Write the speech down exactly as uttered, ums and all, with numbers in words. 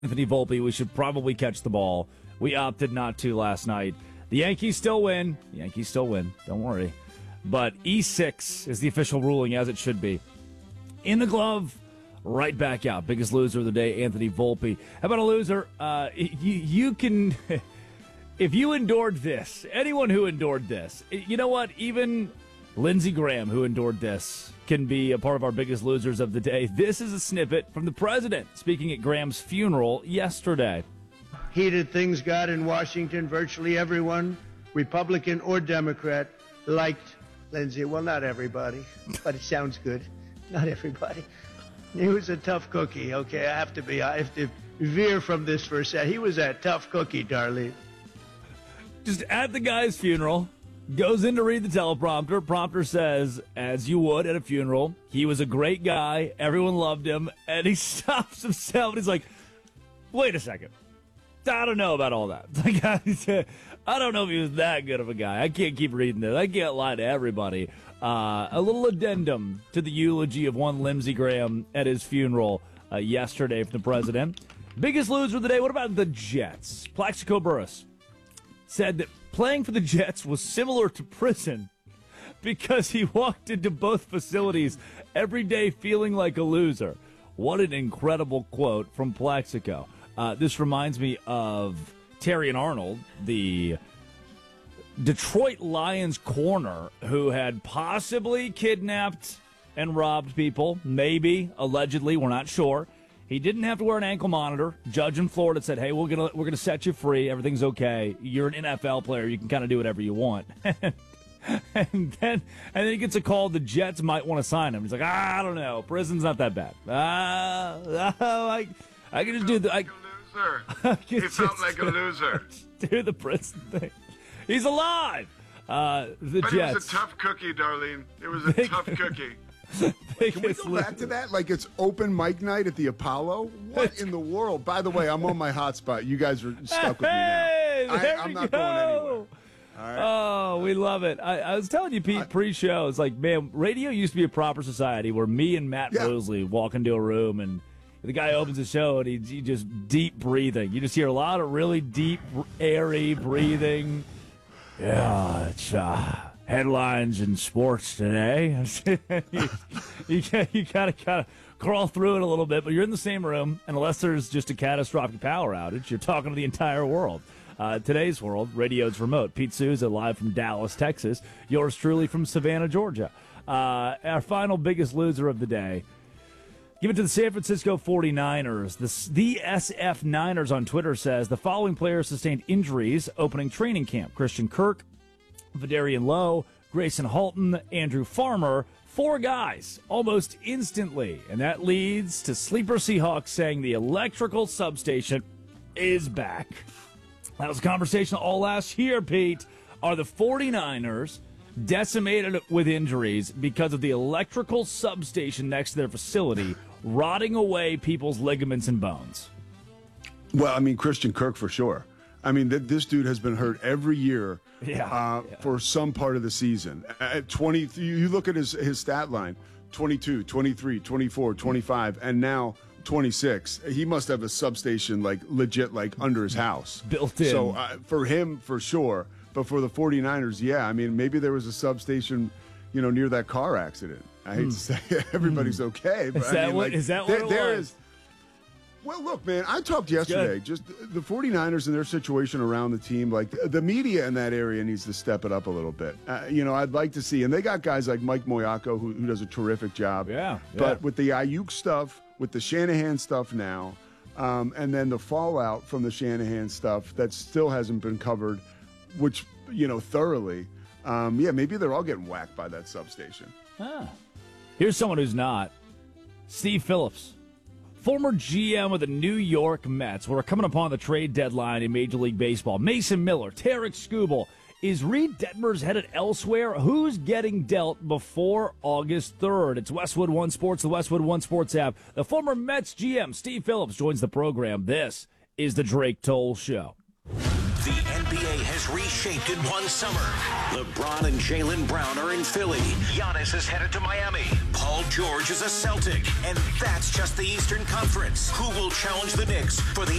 Anthony Volpe, we should probably catch the ball. We opted not to last night. The Yankees still win. The Yankees still win. Don't worry. But E six is the official ruling, as it should be. In the glove, right back out. Biggest loser of the day, Anthony Volpe. How about a loser? Uh, you, you can, if you endured this, anyone who endured this, you know what? Even Lindsey Graham, who endured this, can be a part of our biggest losers of the day. This is a snippet from the president speaking at Graham's funeral yesterday. Heated things got in Washington. Virtually everyone, Republican or Democrat, liked Lindsey. Well, not everybody, but it sounds good. Not everybody. He was a tough cookie, okay? I have to be, I have to veer from this for a second. He was a tough cookie, Darlene. Just at the guy's funeral, goes in to read the teleprompter. Prompter says, as you would at a funeral, he was a great guy. Everyone loved him. And he stops himself and he's like, wait a second. I don't know about all that. Like, I don't know if he was that good of a guy. I can't keep reading this. I can't lie to everybody. Uh, a little addendum to the eulogy of one Lindsey Graham at his funeral uh, yesterday from the president. Biggest loser of the day, what about the Jets? Plaxico Burress said that playing for the Jets was similar to prison because he walked into both facilities every day feeling like a loser. What an incredible quote from Plaxico. Uh, this reminds me of Terry and Arnold, the Detroit Lions corner who had possibly kidnapped and robbed people, maybe, allegedly, we're not sure. He didn't have to wear an ankle monitor. Judge in Florida said, hey, we're going to we're gonna set you free. Everything's okay. You're an N F L player. You can kind of do whatever you want. and then and then he gets a call the Jets might want to sign him. He's like, ah, I don't know. Prison's not that bad. Ah, oh, I, I can just do the... I, loser. He felt like a loser. Do the prison thing. He's alive. Uh, the but Jets. It was a tough cookie, Darlene. It was a tough cookie. Can we go back to that? Like it's open mic night at the Apollo? What in the world? By the way, I'm on my hotspot. You guys are stuck with me now. Hey, there I, I'm we not go. going anywhere. All right. Oh, we love it. I, I was telling you, Pete, pre-show, it's like, man, radio used to be a proper society where me and Matt Yeah. Mosley walk into a room and the guy opens the show and he, he just deep breathing. You just hear a lot of really deep, airy breathing. Yeah, it's uh, headlines in sports today. you you, you gotta kind of crawl through it a little bit, but you're in the same room, and unless there's just a catastrophic power outage, you're talking to the entire world. Uh, today's world, radio's remote. Pete Souza live from Dallas, Texas. Yours truly from Savannah, Georgia. Uh, our final biggest loser of the day. Give it to the San Francisco forty-niners. The, the S F Niners on Twitter says the following players sustained injuries opening training camp. Christian Kirk, Vidarian Lowe, Grayson Halton, Andrew Farmer. Four guys almost instantly. And that leads to Sleeper Seahawks saying the electrical substation is back. That was a conversation all last year, Pete. Are the forty-niners decimated with injuries because of the electrical substation next to their facility rotting away people's ligaments and bones? Well, I mean, Christian Kirk for sure. I mean, th- this dude has been hurt every year Yeah, uh, yeah. for some part of the season. At twenty, you look at his, his stat line, twenty-two, twenty-three, twenty-four, twenty-five, and now twenty-six. He must have a substation, like, legit, like, under his house. Built in. So, uh, for him, for sure. But for the forty-niners, yeah, I mean, maybe there was a substation, you know, near that car accident. I hate to say it. Everybody's okay. But Is I that mean, what- like, is that what there, it there was? is- Well, look, man, I talked yesterday. Good. Just the forty-niners and their situation around the team. Like, the media in that area needs to step it up a little bit. Uh, you know, I'd like to see, and they got guys like Mike Moyako, who, who does a terrific job. Yeah, But yeah. with the Ayuk stuff, with the Shanahan stuff now, um, and then the fallout from the Shanahan stuff that still hasn't been covered, which, you know, thoroughly, um, yeah, maybe they're all getting whacked by that substation. Ah. Here's someone who's not. Steve Phillips, former G M of the New York Mets. We're coming upon the trade deadline in Major League Baseball. Mason Miller, Tarek Skubal. Is Reed Detmers headed elsewhere? Who's getting dealt before August third? It's Westwood One Sports, the Westwood One Sports app. The former Mets G M, Steve Phillips, joins the program. This is the Drake Toll Show. The N B A has reshaped in one summer. LeBron and Jaylen Brown are in Philly. Giannis is headed to Miami. Paul George is a Celtic. And that's just the Eastern Conference. Who will challenge the Knicks for the